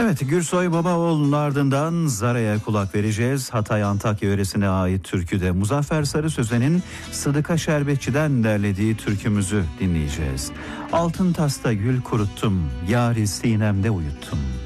Evet, Gürsoy Babaoğlu'nun ardından Zara'ya kulak vereceğiz. Hatay Antakya yöresine ait türküde Muzaffer Sarı Sözen'in Sıdıka Şerbetçi'den derlediği türkümüzü dinleyeceğiz. Altın tasta gül kuruttum, yâri sinemde uyuttum.